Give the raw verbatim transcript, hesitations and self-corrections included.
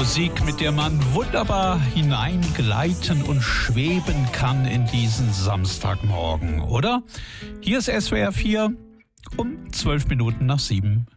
Musik, mit der man wunderbar hineingleiten und schweben kann in diesen Samstagmorgen, oder? Hier ist S W R vier um zwölf Minuten nach sieben.